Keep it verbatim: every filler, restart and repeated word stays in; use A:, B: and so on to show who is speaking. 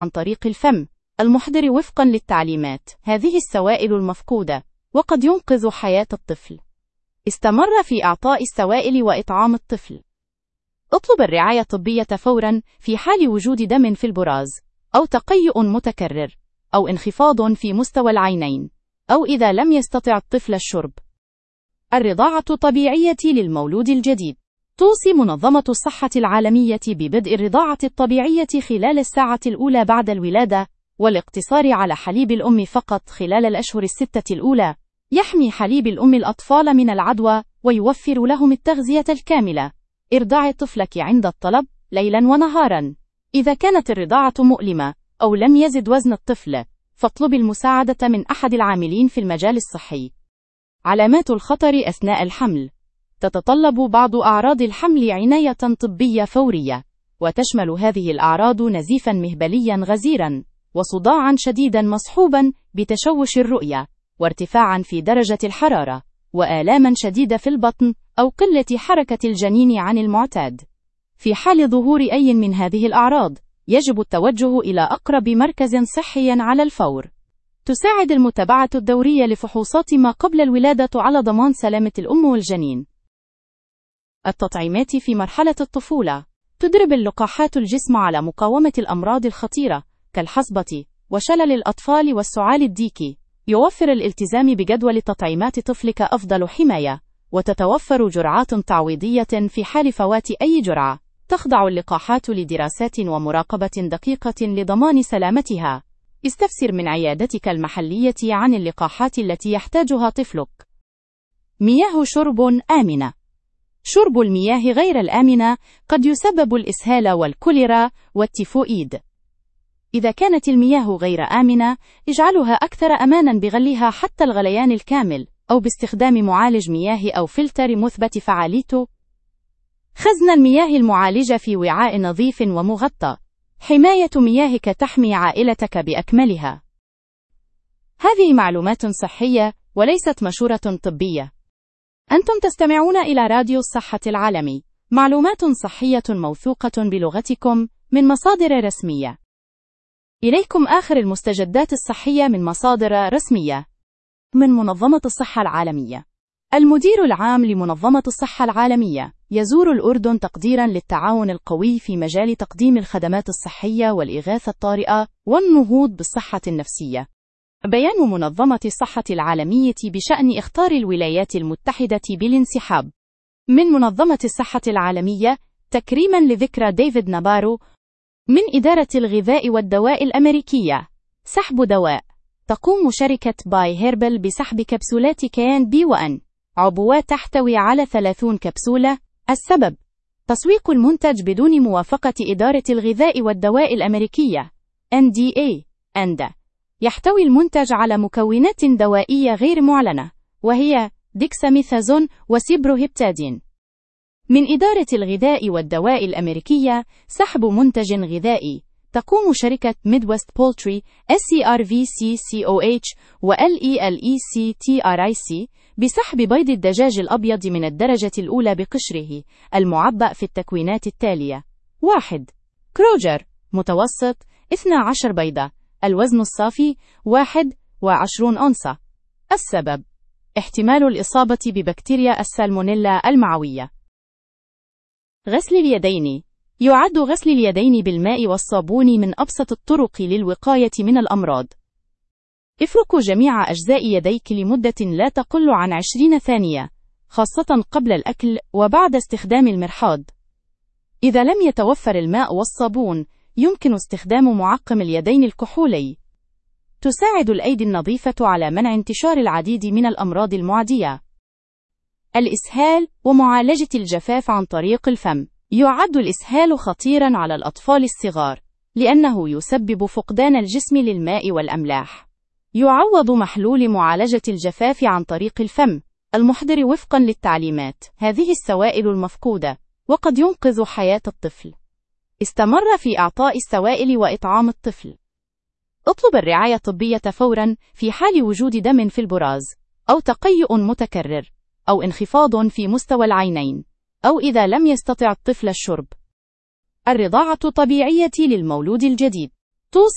A: عن طريق الفم المحضر وفقا للتعليمات. هذه السوائل المفقودة وقد ينقذ حياة الطفل. استمر في إعطاء السوائل وإطعام الطفل. اطلب الرعاية الطبية فورا في حال وجود دم في البراز، أو تقيؤ متكرر، أو انخفاض في مستوى العينين، أو إذا لم يستطع الطفل الشرب. الرضاعة الطبيعية للمولود الجديد. توصي منظمة الصحة العالمية ببدء الرضاعة الطبيعية خلال الساعة الأولى بعد الولادة، والاقتصار على حليب الأم فقط خلال الأشهر الستة الأولى. يحمي حليب الأم الأطفال من العدوى ويوفر لهم التغذية الكاملة. ارضعي طفلك عند الطلب ليلا ونهارا. إذا كانت الرضاعة مؤلمة أو لم يزد وزن الطفل، فاطلبي المساعدة من أحد العاملين في المجال الصحي. علامات الخطر أثناء الحمل. تتطلب بعض أعراض الحمل عناية طبية فورية، وتشمل هذه الأعراض نزيفا مهبليا غزيرا، وصداعا شديدا مصحوبا بتشوش الرؤية، وارتفاعا في درجة الحرارة، وآلاما شديدة في البطن أو قلة حركة الجنين عن المعتاد. في حال ظهور أي من هذه الأعراض، يجب التوجه إلى أقرب مركز صحي على الفور. تساعد المتابعة الدورية لفحوصات ما قبل الولادة على ضمان سلامة الأم والجنين. التطعيمات في مرحلة الطفولة. تدرب اللقاحات الجسم على مقاومة الأمراض الخطيرة كالحصبة وشلل الأطفال والسعال الديكي. يوفر الالتزام بجدول تطعيمات طفلك أفضل حماية، وتتوفر جرعات تعويضية في حال فوات أي جرعة. تخضع اللقاحات لدراسات ومراقبة دقيقة لضمان سلامتها. استفسر من عيادتك المحلية عن اللقاحات التي يحتاجها طفلك. مياه شرب آمنة. شرب المياه غير الآمنة قد يسبب الإسهال والكوليرا والتيفوئيد. إذا كانت المياه غير آمنة، اجعلها أكثر أماناً بغليها حتى الغليان الكامل، أو باستخدام معالج مياه أو فلتر مثبت فعاليته. خزن المياه المعالجة في وعاء نظيف ومغطى. حماية مياهك تحمي عائلتك بأكملها. هذه معلومات صحية وليست مشورة طبية. أنتم تستمعون إلى راديو الصحة العالمي، معلومات صحية موثوقة بلغتكم من مصادر رسمية. إليكم آخر المستجدات الصحية من مصادر رسمية. من منظمة الصحة العالمية. المدير العام لمنظمة الصحة العالمية يزور الأردن تقديرا للتعاون القوي في مجال تقديم الخدمات الصحية والإغاثة الطارئة والنهوض بالصحة النفسية. بيان منظمة الصحة العالمية بشأن إخطار الولايات المتحدة بالانسحاب من منظمة الصحة العالمية تكريما لذكرى ديفيد نابارو. من إدارة الغذاء والدواء الأمريكية. سحب دواء. تقوم شركة باي هيربل بسحب كبسولات كيان بي وأن عبوات تحتوي على ثلاثين كبسولة. السبب: تسويق المنتج بدون موافقة إدارة الغذاء والدواء الأمريكية إن دي إيه. أندا. يحتوي المنتج على مكونات دوائية غير معلنة، وهي ديكساميثازون وسيبروهيبتادين. من إدارة الغذاء والدواء الأمريكية. سحب منتج غذائي. تقوم شركة ميدويست بولتري إس سي آر في سي سي أو إتش و إل إي إل إي سي تي آر آي سي بسحب بيض الدجاج الأبيض من الدرجة الأولى بقشره المعبأ في التكوينات التالية: واحد كروجر متوسط اثنتا عشرة بيضة. الوزن الصافي واحد وعشرون أونصة. السبب: احتمال الإصابة ببكتيريا السالمونيلا المعوية. غسل اليدين. يعد غسل اليدين بالماء والصابون من أبسط الطرق للوقاية من الأمراض. افركوا جميع أجزاء يديك لمدة لا تقل عن عشرين ثانية، خاصة قبل الأكل وبعد استخدام المرحاض. إذا لم يتوفر الماء والصابون، يمكن استخدام معقم اليدين الكحولي. تساعد الأيدي النظيفة على منع انتشار العديد من الأمراض المعدية. الإسهال ومعالجة الجفاف عن طريق الفم. يعد الإسهال خطيرا على الأطفال الصغار، لأنه يسبب فقدان الجسم للماء والأملاح. يعوض محلول معالجة الجفاف عن طريق الفم المحضر وفقا للتعليمات. هذه السوائل المفقودة وقد ينقذ حياة الطفل. استمر في إعطاء السوائل وإطعام الطفل. اطلب الرعاية الطبية فورا في حال وجود دم في البراز، أو تقيؤ متكرر، أو انخفاض في مستوى العينين، أو إذا لم يستطع الطفل الشرب. الرضاعة الطبيعية للمولود الجديد. توصي